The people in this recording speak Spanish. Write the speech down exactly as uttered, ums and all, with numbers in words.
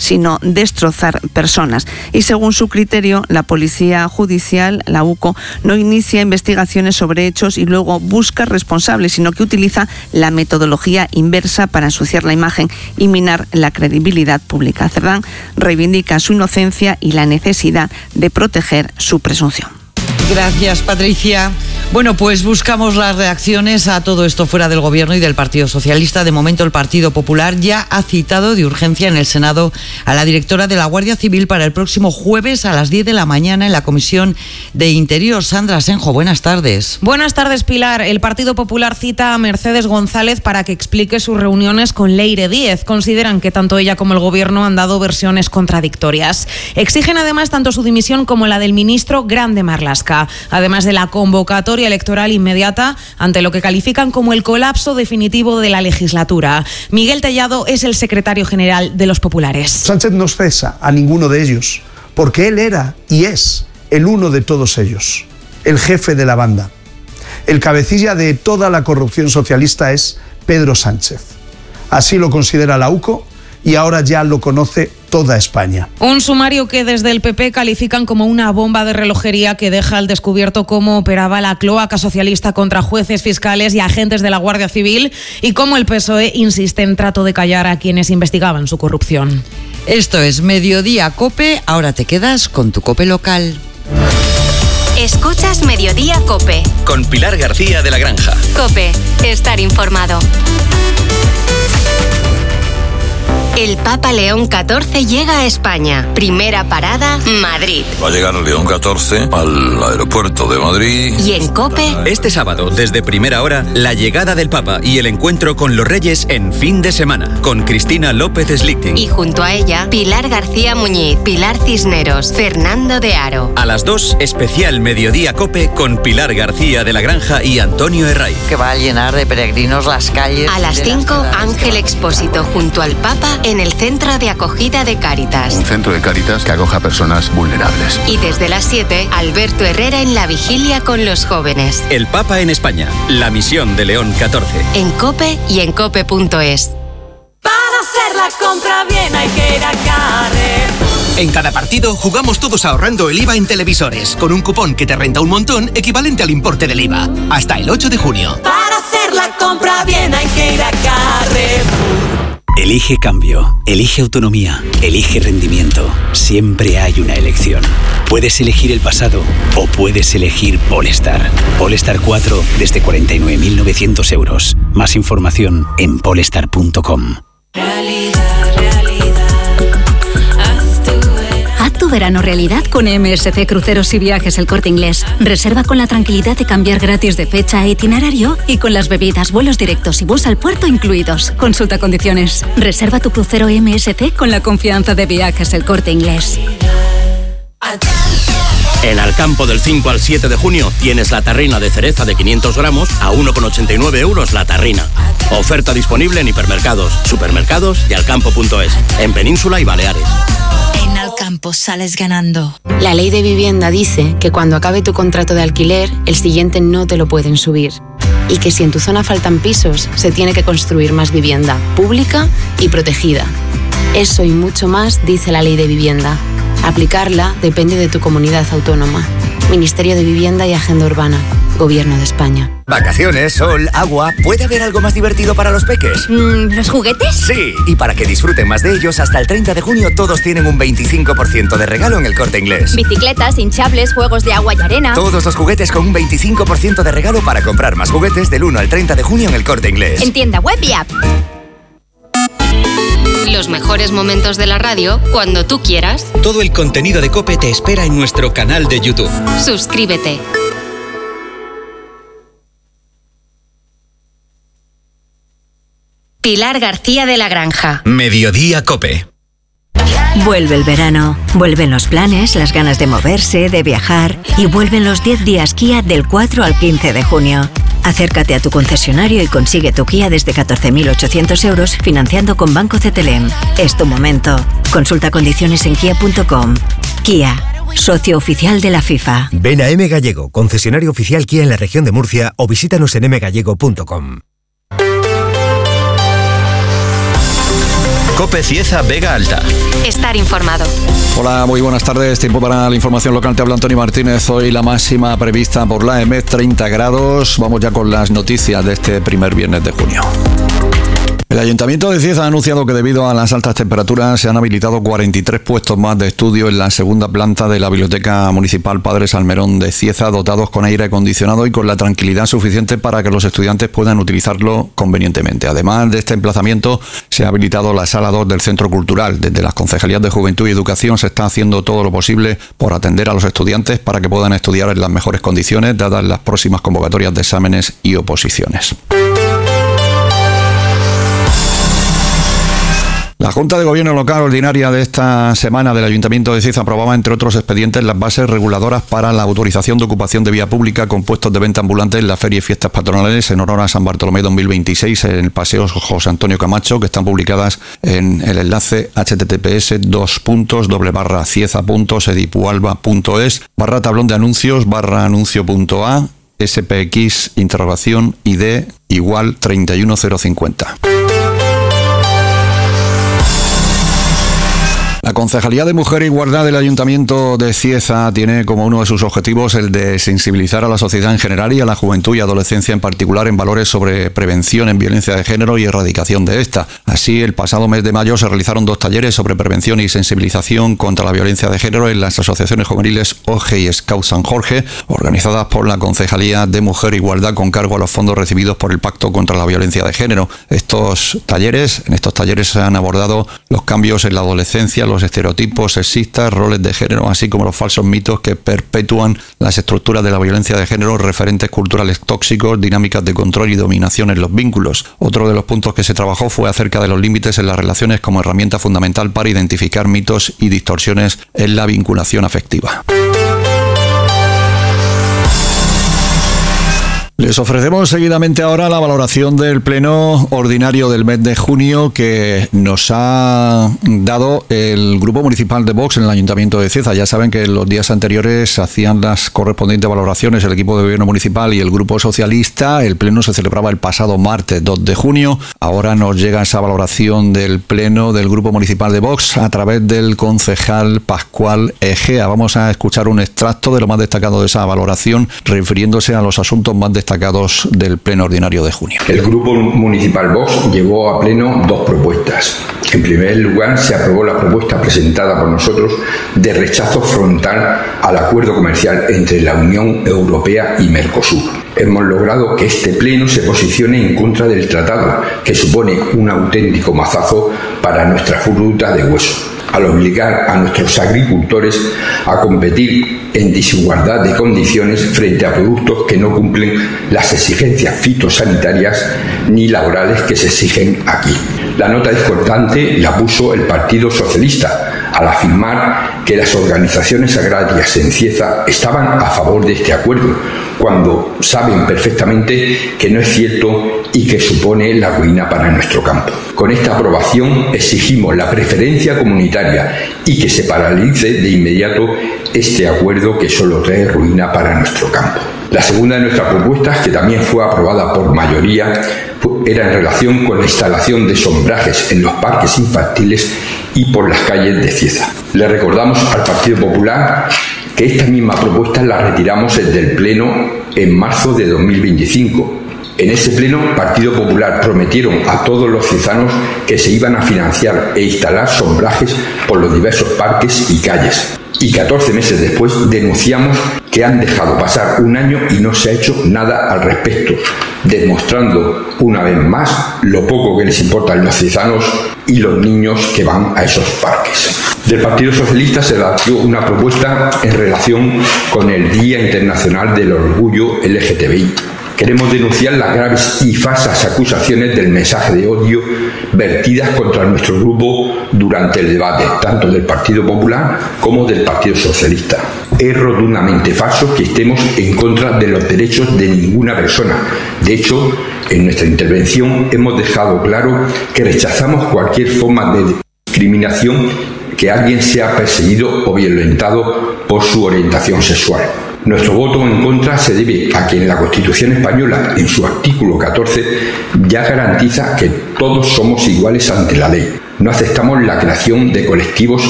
sino destrozar personas. Y según su criterio, la Policía Judicial, la U C O, no inicia investigaciones sobre hechos y luego busca responsables, sino que utiliza la metodología inversa para ensuciar la imagen y minar la credibilidad pública. Cerdán reivindica su inocencia y la necesidad de proteger su presunción. Gracias, Patricia. Bueno, pues buscamos las reacciones a todo esto fuera del Gobierno y del Partido Socialista. De momento, el Partido Popular ya ha citado de urgencia en el Senado a la directora de la Guardia Civil para el próximo jueves a las diez de la mañana en la Comisión de Interior. Sandra Senjo, buenas tardes. Buenas tardes, Pilar. El Partido Popular cita a Mercedes González para que explique sus reuniones con Leire Díez. Consideran que tanto ella como el Gobierno han dado versiones contradictorias. Exigen además tanto su dimisión como la del ministro Grande Marlaska, además de la convocatoria electoral inmediata ante lo que califican como el colapso definitivo de la legislatura. Miguel Tellado es el secretario general de los populares. Sánchez no cesa a ninguno de ellos, porque él era y es el uno de todos ellos, el jefe de la banda. El cabecilla de toda la corrupción socialista es Pedro Sánchez. Así lo considera la U C O y ahora ya lo conoce toda España. Un sumario que desde el P P califican como una bomba de relojería que deja al descubierto cómo operaba la cloaca socialista contra jueces, fiscales y agentes de la Guardia Civil y cómo el P S O E insiste en trato de callar a quienes investigaban su corrupción. Esto es Mediodía COPE, ahora te quedas con tu COPE local. Escuchas Mediodía COPE. Con Pilar García de la Granja. COPE, estar informado. El Papa León catorce llega a España. Primera parada, Madrid. Va a llegar León catorce al aeropuerto de Madrid. Y en COPE... Este sábado, desde primera hora, la llegada del Papa y el encuentro con los Reyes en fin de semana. Con Cristina López Slichting. Y junto a ella, Pilar García Muñiz, Pilar Cisneros, Fernando de Aro. A las dos, especial Mediodía COPE con Pilar García de la Granja y Antonio Herraiz. Que va a llenar de peregrinos las calles. A las cinco, Ángel Expósito junto al Papa en el Centro de Acogida de Cáritas. Un centro de Cáritas que acoja a personas vulnerables. Y desde las siete, Alberto Herrera en la vigilia con los jóvenes. El Papa en España, la misión de León catorce. En COPE y en cope punto es. Para hacer la compra bien hay que ir a Carrefour. En cada partido jugamos todos ahorrando el I V A en televisores, con un cupón que te renta un montón equivalente al importe del I V A. Hasta el ocho de junio. Para hacer la compra bien hay que ir a Carrefour. Elige cambio, elige autonomía, elige rendimiento. Siempre hay una elección. Puedes elegir el pasado o puedes elegir Polestar. Polestar cuatro desde cuarenta y nueve mil novecientos euros. Más información en polestar punto com. Realidad, realidad. Haz tu verano realidad con M S C Cruceros y Viajes El Corte Inglés. Reserva con la tranquilidad de cambiar gratis de fecha e itinerario y con las bebidas, vuelos directos y bus al puerto incluidos. Consulta condiciones. Reserva tu crucero M S C con la confianza de Viajes El Corte Inglés. En Alcampo del cinco al siete de junio tienes la tarrina de cereza de quinientos gramos a uno con ochenta y nueve euros la tarrina. Oferta disponible en hipermercados, supermercados y alcampo punto es, en Península y Baleares. En Alcampo sales ganando. La ley de vivienda dice que cuando acabe tu contrato de alquiler, el siguiente no te lo pueden subir. Y que si en tu zona faltan pisos, se tiene que construir más vivienda, pública y protegida. Eso y mucho más dice la ley de vivienda. Aplicarla depende de tu comunidad autónoma. Ministerio de Vivienda y Agenda Urbana. Gobierno de España. Vacaciones, sol, agua. ¿Puede haber algo más divertido para los peques? Mm, ¿Los juguetes? Sí, y para que disfruten más de ellos, hasta el treinta de junio todos tienen un veinticinco por ciento de regalo en El Corte Inglés. Bicicletas, hinchables, juegos de agua y arena. Todos los juguetes con un veinticinco por ciento de regalo para comprar más juguetes del uno al treinta de junio en El Corte Inglés. En tienda web y app. Los mejores momentos de la radio cuando tú quieras. Todo el contenido de COPE te espera en nuestro canal de YouTube. Suscríbete. Pilar García de la Granja. Mediodía COPE. Vuelve el verano, vuelven los planes, las ganas de moverse, de viajar y vuelven los diez días Kia del cuatro al quince de junio. Acércate a tu concesionario y consigue tu Kia desde catorce mil ochocientos euros financiando con Banco C T L M. Es tu momento. Consulta condiciones en kia punto com. Kia, socio oficial de la FIFA. Ven a M Gallego, concesionario oficial Kia en la región de Murcia o visítanos en m gallego punto com. COPE Cieza Vega Alta. Estar informado. Hola, muy buenas tardes. Tiempo para la información local. Te habla Antonio Martínez. Hoy la máxima prevista por la E M E T, treinta grados. Vamos ya con las noticias de este primer viernes de junio. El Ayuntamiento de Cieza ha anunciado que debido a las altas temperaturas se han habilitado cuarenta y tres puestos más de estudio en la segunda planta de la Biblioteca Municipal Padre Salmerón de Cieza, dotados con aire acondicionado y con la tranquilidad suficiente para que los estudiantes puedan utilizarlo convenientemente. Además de este emplazamiento, se ha habilitado la Sala dos del Centro Cultural. Desde las Concejalías de Juventud y Educación se está haciendo todo lo posible por atender a los estudiantes para que puedan estudiar en las mejores condiciones, dadas las próximas convocatorias de exámenes y oposiciones. La Junta de Gobierno Local ordinaria de esta semana del Ayuntamiento de Cieza aprobaba, entre otros expedientes, las bases reguladoras para la autorización de ocupación de vía pública con puestos de venta ambulantes en la Feria y Fiestas Patronales en honor a San Bartolomé dos mil veintiséis en el Paseo José Antonio Camacho, que están publicadas en el enlace https dos puntos doble barra cieza punto sedipualba punto es barra tablón de anuncios barra anuncio punto a spx interrogación id igual treinta y uno cero cincuenta. La Concejalía de Mujer e Igualdad del Ayuntamiento de Cieza tiene como uno de sus objetivos el de sensibilizar a la sociedad en general y a la juventud y adolescencia en particular en valores sobre prevención en violencia de género y erradicación de esta. Así, el pasado mes de mayo se realizaron dos talleres sobre prevención y sensibilización contra la violencia de género en las asociaciones juveniles O G E y Scout San Jorge, organizadas por la Concejalía de Mujer e Igualdad con cargo a los fondos recibidos por el Pacto contra la Violencia de Género. Estos talleres, en estos talleres se han abordado los cambios en la adolescencia, los estereotipos sexistas, roles de género, así como los falsos mitos que perpetúan las estructuras de la violencia de género, referentes culturales tóxicos, dinámicas de control y dominación en los vínculos. Otro de los puntos que se trabajó fue acerca de los límites en las relaciones como herramienta fundamental para identificar mitos y distorsiones en la vinculación afectiva. Les ofrecemos seguidamente ahora la valoración del pleno ordinario del mes de junio que nos ha dado el Grupo Municipal de Vox en el Ayuntamiento de Cieza. Ya saben que en los días anteriores hacían las correspondientes valoraciones el equipo de gobierno municipal y el Grupo Socialista. El pleno se celebraba el pasado martes dos de junio. Ahora nos llega esa valoración del pleno del Grupo Municipal de Vox a través del concejal Pascual Egea. Vamos a escuchar un extracto de lo más destacado de esa valoración, refiriéndose a los asuntos más destacados destacados del pleno ordinario de junio. El Grupo Municipal Vox llevó a pleno dos propuestas. En primer lugar, se aprobó la propuesta presentada por nosotros de rechazo frontal al acuerdo comercial entre la Unión Europea y Mercosur. Hemos logrado que este pleno se posicione en contra del tratado, que supone un auténtico mazazo para nuestra fruta de hueso, al obligar a nuestros agricultores a competir en desigualdad de condiciones frente a productos que no cumplen las exigencias fitosanitarias ni laborales que se exigen aquí. La nota discordante la puso el Partido Socialista al afirmar que las organizaciones agrarias en Cieza estaban a favor de este acuerdo, cuando saben perfectamente que no es cierto y que supone la ruina para nuestro campo. Con esta aprobación exigimos la preferencia comunitaria y que se paralice de inmediato este acuerdo que solo trae ruina para nuestro campo. La segunda de nuestras propuestas, que también fue aprobada por mayoría, era en relación con la instalación de sombrajes en los parques infantiles y por las calles de Cieza. Le recordamos al Partido Popular que esta misma propuesta la retiramos desde el Pleno en marzo de dos mil veinticinco. En ese pleno, Partido Popular prometieron a todos los ciezanos que se iban a financiar e instalar sombrajes por los diversos parques y calles. Y catorce meses después denunciamos que han dejado pasar un año y no se ha hecho nada al respecto, demostrando una vez más lo poco que les importan los ciezanos y los niños que van a esos parques. Del Partido Socialista se lanzó una propuesta en relación con el Día Internacional del Orgullo L G T B I. Queremos denunciar las graves y falsas acusaciones del mensaje de odio vertidas contra nuestro grupo durante el debate, tanto del Partido Popular como del Partido Socialista. Es rotundamente falso que estemos en contra de los derechos de ninguna persona. De hecho, en nuestra intervención hemos dejado claro que rechazamos cualquier forma de discriminación, que alguien sea perseguido o violentado por su orientación sexual. Nuestro voto en contra se debe a que en la Constitución española, en su artículo catorce, ya garantiza que todos somos iguales ante la ley. No aceptamos la creación de colectivos